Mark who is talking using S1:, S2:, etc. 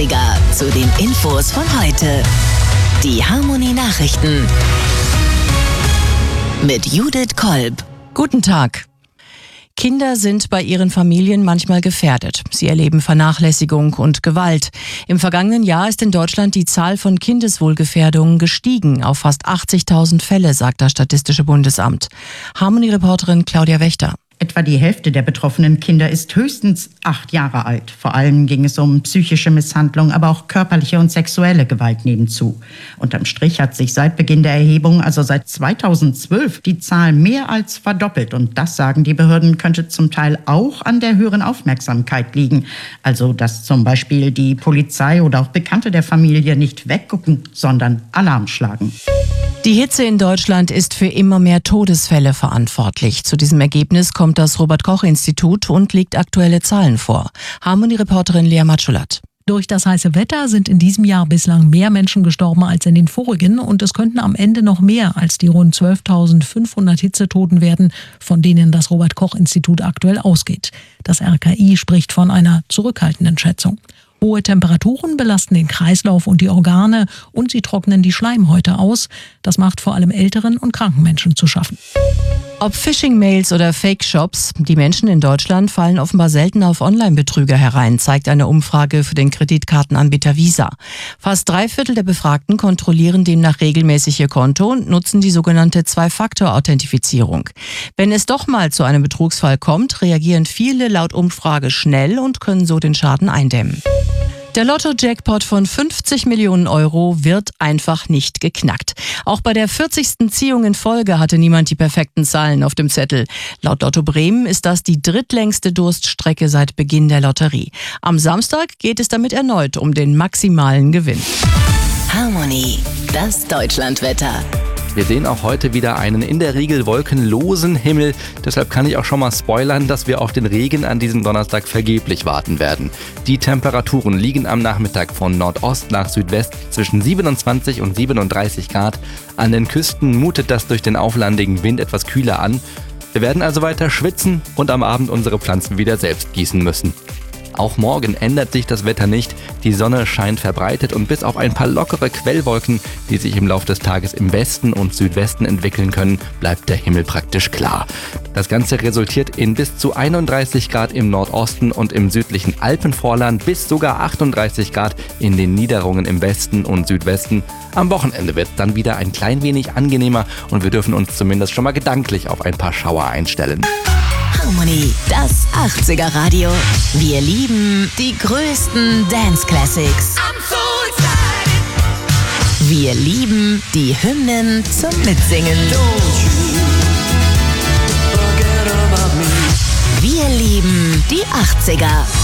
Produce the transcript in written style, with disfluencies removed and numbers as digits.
S1: 80er zu den Infos von heute. Die Harmony Nachrichten mit Judith Kolb.
S2: Guten Tag. Kinder sind bei ihren Familien manchmal gefährdet. Sie erleben Vernachlässigung und Gewalt. Im vergangenen Jahr ist in Deutschland die Zahl von Kindeswohlgefährdungen gestiegen auf fast 80.000 Fälle, sagt das Statistische Bundesamt. Harmony-Reporterin Claudia Wächter.
S3: Etwa die Hälfte der betroffenen Kinder ist höchstens 8 Jahre alt. Vor allem ging es um psychische Misshandlung, aber auch körperliche und sexuelle Gewalt nehmen zu. Unterm Strich hat sich seit Beginn der Erhebung, also seit 2012, die Zahl mehr als verdoppelt. Und das, sagen die Behörden, könnte zum Teil auch an der höheren Aufmerksamkeit liegen. Also, dass zum Beispiel die Polizei oder auch Bekannte der Familie nicht weggucken, sondern Alarm schlagen.
S2: Die Hitze in Deutschland ist für immer mehr Todesfälle verantwortlich. Zu diesem Ergebnis kommt das Robert-Koch-Institut und legt aktuelle Zahlen vor. Harmony-Reporterin Lea Matschulat.
S4: Durch das heiße Wetter sind in diesem Jahr bislang mehr Menschen gestorben als in den vorigen und es könnten am Ende noch mehr als die rund 12.500 Hitzetoten werden, von denen das Robert-Koch-Institut aktuell ausgeht. Das RKI spricht von einer zurückhaltenden Schätzung. Hohe Temperaturen belasten den Kreislauf und die Organe und sie trocknen die Schleimhäute aus. Das macht vor allem älteren und kranken Menschen zu schaffen.
S2: Ob Phishing-Mails oder Fake-Shops, die Menschen in Deutschland fallen offenbar selten auf Online-Betrüger herein, zeigt eine Umfrage für den Kreditkartenanbieter Visa. Fast 3/4 der Befragten kontrollieren demnach regelmäßig ihr Konto und nutzen die sogenannte Zwei-Faktor-Authentifizierung. Wenn es doch mal zu einem Betrugsfall kommt, reagieren viele laut Umfrage schnell und können so den Schaden eindämmen. Der Lotto-Jackpot von 50 Millionen Euro wird einfach nicht geknackt. Auch bei der 40. Ziehung in Folge hatte niemand die perfekten Zahlen auf dem Zettel. Laut Lotto Bremen ist das die drittlängste Durststrecke seit Beginn der Lotterie. Am Samstag geht es damit erneut um den maximalen Gewinn.
S1: Harmony, das Deutschlandwetter.
S5: Wir sehen auch heute wieder einen in der Regel wolkenlosen Himmel. Deshalb kann ich auch schon mal spoilern, dass wir auf den Regen an diesem Donnerstag vergeblich warten werden. Die Temperaturen liegen am Nachmittag von Nordost nach Südwest zwischen 27 und 37 Grad. An den Küsten mutet das durch den auflandigen Wind etwas kühler an. Wir werden also weiter schwitzen und am Abend unsere Pflanzen wieder selbst gießen müssen. Auch morgen ändert sich das Wetter nicht. Die Sonne scheint verbreitet und bis auf ein paar lockere Quellwolken, die sich im Laufe des Tages im Westen und Südwesten entwickeln können, bleibt der Himmel praktisch klar. Das Ganze resultiert in bis zu 31 Grad im Nordosten und im südlichen Alpenvorland, bis sogar 38 Grad in den Niederungen im Westen und Südwesten. Am Wochenende wird es dann wieder ein klein wenig angenehmer und wir dürfen uns zumindest schon mal gedanklich auf ein paar Schauer einstellen.
S1: Harmony, das 80er Radio. Wir lieben die größten Dance Classics. Wir lieben die Hymnen zum Mitsingen. Wir lieben die 80er.